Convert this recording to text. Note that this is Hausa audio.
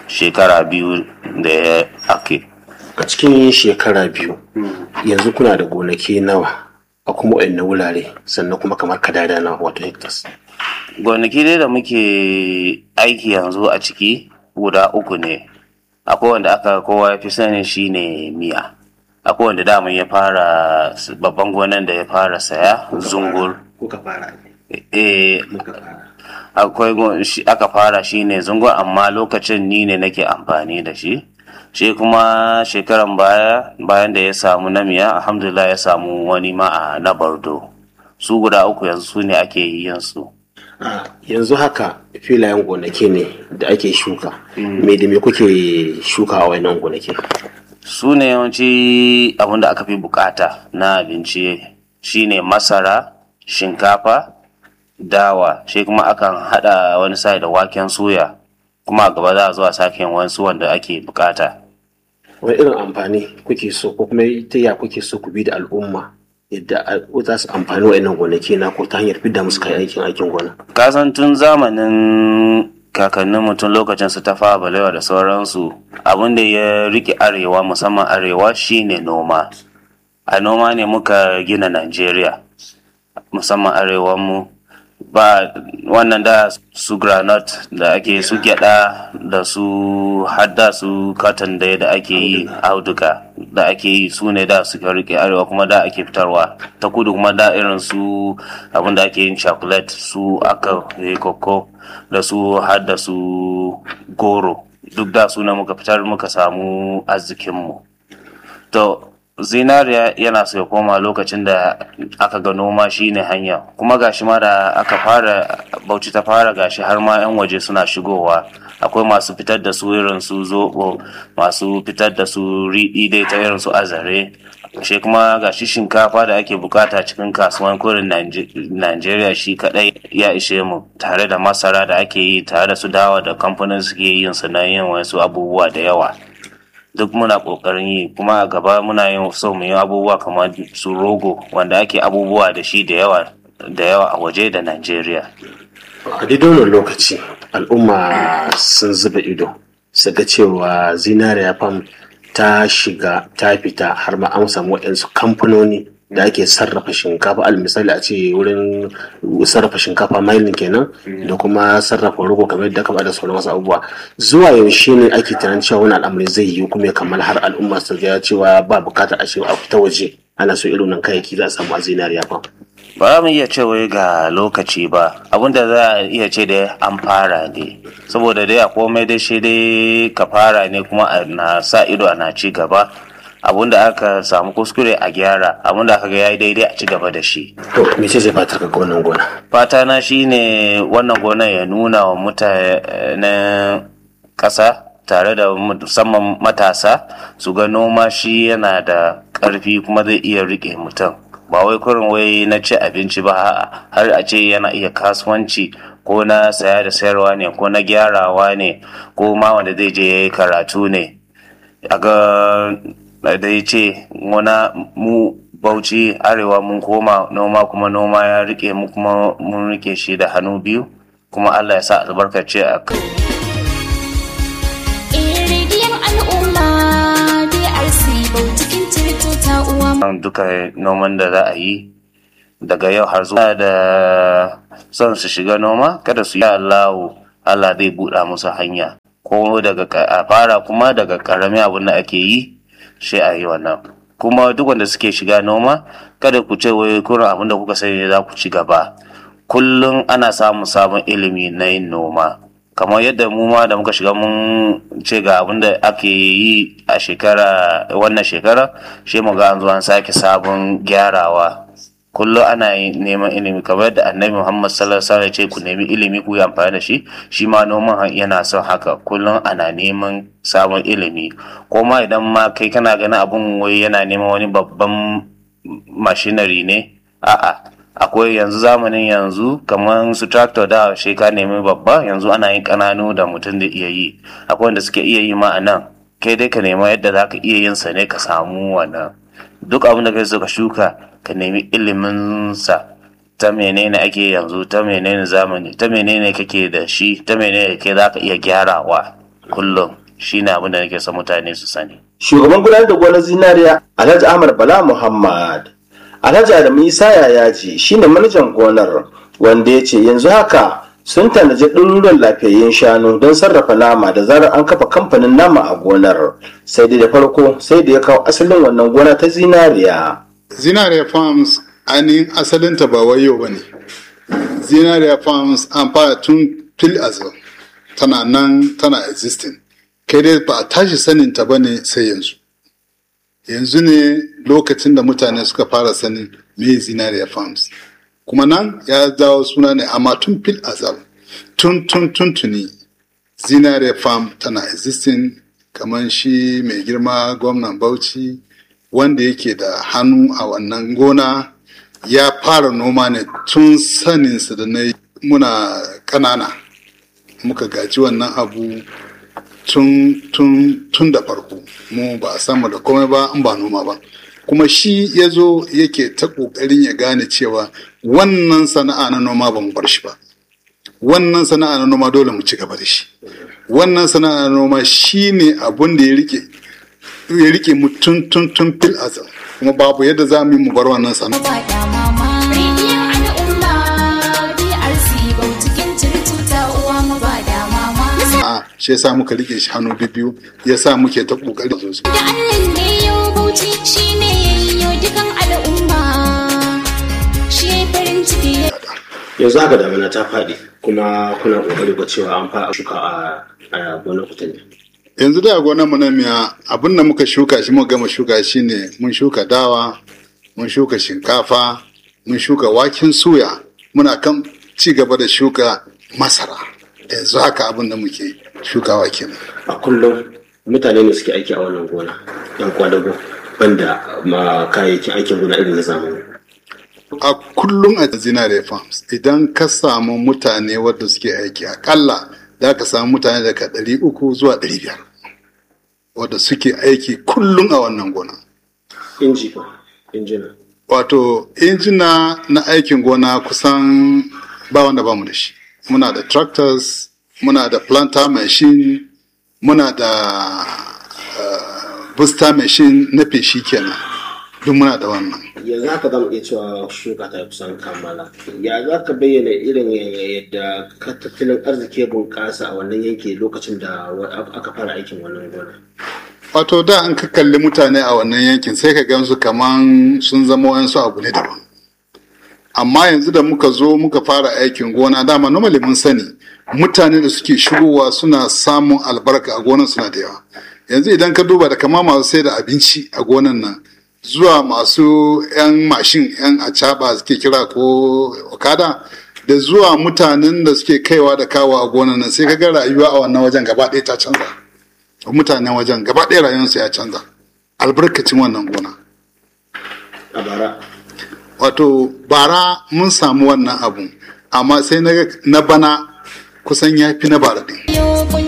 shekara 2 da ya ake. A cikin shekara 2 yanzu kuna da gonaki nawa a kuma waɗanne wurare sannan kuma kamar kadada nawa wato hectares? Gonaki dai da muke aiki yanzu a ciki guda 3 ne. Akwai wanda aka kowa ya fi sani shine miya. Akwai wanda dama ya fara babban gonan da ya fara saya zungur. Kuka fara akwai aka fara shine zungur, amma lokacin ni ne nake amfani da shi. Shi kuma shekaran bayan da ya samu na miya, alhamdulillah ya samu wani ma a na bardo. Su guda 3 yanzu su ne ake yin su. Yanzu haka filayen gonaki ne da ake shuka. Me da me kuke shuka a wannan gonaki? Su ne yawanci abin da aka fi bukata na abinci shine masara, shinkafa, dawa. Shi kuma akan hada wani sai da waken soya, kuma a gaba za a zo a sake wasu wanda ake bukata. Wani irin amfani kuke so ko kuma ta ya kuke so ku bi da al'umma yadda za su amfani wa'annan gonaki na ko ta hanyar fidda musu kayan aikin gona? Kasan tun zamanin kakannin mutum lokacin su ta fara balewa da sauransu, abin da ya rike arewa, musamman arewa, shine noma. A noma ne muka gina Najeriya, musamman arewan mu. Ba wannan da su granite da ake su gyada da su hadda su cotton da ake yi, auduga da ake yi, su ne da suka rike arewa, kuma da ake fitarwa ta kudu, kuma da irin su abin da ake yin chocolate, su aka yi koko da su hadda su goro, duk da su ne muka fitar muka samu arzikinmu. To zinariya yana so ya koma lokacin da aka ga noma shine hanya, kuma gashi ma da aka fara Bauchi ta fara, gashi har ma 'yan waje suna shigowa. Akwai masu fitar da su irin su zobo, masu fitar da su riɗi dai ta irin su azare. Shi kuma gashi shinkafa da ake bukata cikin kasuwan kurin Najeriya shi kadai ya ishe mu, tare da masara da ake yi, tare da su dawa da kamfanin suke yin su na yin wasu abubuwa da yawa. Duk muna kokarin yi, kuma a gaba muna yin so mu yi abubuwa kamar su rogo, wanda ake abubuwa da shi da yawa a waje da Najeriya. A daidai wannan lokaci al'umma sun zuba ido su ga cewa zinariya fam ta shiga ta fita, har ma an samu waɗansu kamfanoni da ake sarrafa shinkafa, misali a ce wurin sarrafa shinkafa mining kenan, da kuma sarrafa rogo kamar yadda ka da sauran wasu abubuwa. Zuwa yaushe ne ake tunanin cewa wani al'amari zai yi kuma ya kamar har al'umma su ga cewa ba bukatar a fita waje ana so irin nan kayayyaki za a samu a zinariya fam? Ba mu iya cewa ga lokaci ba, abinda za a iya ce da an fara ne, saboda dai a komai dai shi dai ka fara ne, kuma na sa ido ana ci gaba. Abinda aka samu kuskure a gyara, abinda aka ga yayi daidai a ci gaba da shi. To me ce zai fatar ka ga wannan gona? Fata na shine wannan gona ya nuna wa mutanen ƙasa, tare da musamman matasa, su ga noma shi yana da ƙarfi kuma zai iya rike mutum. Ba wai kurin wai na ci abinci ba, har a ce yana iya kasuwanci, ko na saya da sayarwa ne, ko na gyarawa ne, ko ma wanda zai je yayi karatu ne. A ga da ya ce mu Bauchi arewa mun koma noma, kuma noma ya rike mu, kuma mun rike shi da hannu biyu, kuma Allah ya sa albarkace a kai. Duka noman da za a yi daga yau har zuwa da son su shiga noma, kada su yi Allah zai buɗa musu hanya, ko daga a fara kuma daga ƙaramin abin da ake yi shi a yi wannan. Kuma duk wanda suke shiga noma, kada ku ce wai kurin abin da kuka sani za ku ci gaba. Kullum ana samun sabon ilimi na yin noma, kamar yadda mu ma da muka shiga mun ce ga abin da ake yi a wannan shekara, shi mu ga an zo an sake sabon gyarawa. Kullum ana neman ilimi, kamar yadda Annabi Muhammad sallallahu alaihi wasallam ya ce ku nemi ilimi ku yi amfani da shi, shi ma noman yana son haka. Kullum ana neman sabon ilimi, ko ma idan ma kai kana ganin abun wai yana neman wani babban mashinari ne, a'a, akwai yanzu zamanin yanzu kamar su tractor, da shi ka nemi babba, yanzu ana yin kananu da mutum da iya yi. Akwai wanda suke iya yi ma a nan, kai dai ka nema yadda za ka iya yin sa ne ka samu wannan. Duk abin da kai so ka shuka, ka nemi ilimin sa, ta menene ake yanzu, ta menene zamani, ta menene kake da shi, ta menene kai za ka iya gyarawa kullum. shine abin da nake son mutane su sani. Shugaban gudanar da gonar zinariya Alhaji Ahmad Bala Muhammad. Alhaji Adamu Isa Yayaji shine manajan gonar, wanda ya ce yanzu haka sun tanaji ɗaruruwan lafiyayyun shanu don sarrafa nama da zarar an kafa kamfanin nama a gonar. Sai dai da farko sai da ya kawo asalin wannan gona ta zinariya. Zinariya Farms ainihin asalinta ba wayo ba ne. Zinariya Farms an fara tun fil azal, tana nan tana existing. Kai dai ba a tashi saninta ba ne sai yanzu. Yanzu ne lokacin da mutane suka fara sanin me Zinariya Farms. Kuma nan ya dawo suna ne, amma tun fil azal, tuni Zinariya Farm tana existing, kamar shi mai girma gwamnan Bauchi wanda yake da hannu a wannan gona ya fara noma ne tun saninsa da na muna ƙanana. Muka gaji wannan abu tun da farko, mu ba a samu da komai ba in ba noma ba. Kuma shi ya zo yake ta ƙoƙarin ya gane cewa wannan sana'a na noma ba mu bar shi ba. Wannan sana'a na noma dole mu ci gaba da shi. Wannan sana'a na noma shi ne abun da ya rike mu tun fil azal, kuma babu yadda za mu yi mu bar wannan sana'a. Shi yasa muka rike shi hannu biyu, yasa muke ta kokari da su. Da Allah ne yau Bauchi shine yayyo dukan al'umma. Shi farin ciki. Yanzu haka damina ta faɗi kuma kuna kokari ga cewa an fara shuka a gonar ku ta ne. Yanzu da gonar mu na miya abin da muka shuka shi muka gama shuka shi ne mun shuka dawa, mun shuka shinkafa, mun shuka waken suya, muna kan ci gaba da shuka masara. Yanzu haka abin da muke shukawa kenan. A kullum mutane ne suke aiki a wannan gona, yan kwadago, banda ma kayayyakin aikin gona irin na zamani. A kullum a Zinariya Farms idan ka samu mutane wadda suke aiki akalla za ka samu mutane daga 300 zuwa 500 wadda suke aiki kullum a wannan gona. Injina. Wato injina na aikin gona kusan ba wanda ba mu da shi. Muna da tractors, muna da planter machine, muna da booster machine na feshi kenan. Duk muna da wannan. Yanzu haka zamu iya cewa shuka ta kusan kammala. Ya za ka bayyana irin yadda tattalin arziki ya bunƙasa a wannan yanki lokacin da aka fara aikin wannan gona? Wato da an ka kalli mutane a wannan yankin sai ka gansu kaman sun zama wayansu abu ne daban. Amma yanzu da muka zo muka fara aikin gona, dama normally mun sani mutane da suke shigowa suna samun albarka a gonan suna da yawa. Yanzu idan ka duba da kama masu sai da abinci a gonan nan zuwa masu 'yan mashin 'yan acaba suke kira ko okada, da zuwa mutanen da suke kaiwa da kawo a gonan nan, sai ka ga rayuwa a wannan wajen gaba ɗaya ta canza. Mutanen wajen gaba ɗaya rayuwarsu ya canza albarkacin wannan gona. A bara wato bara mun samu wannan abun, amma sai na bana kusan ya fi na bara ɗin.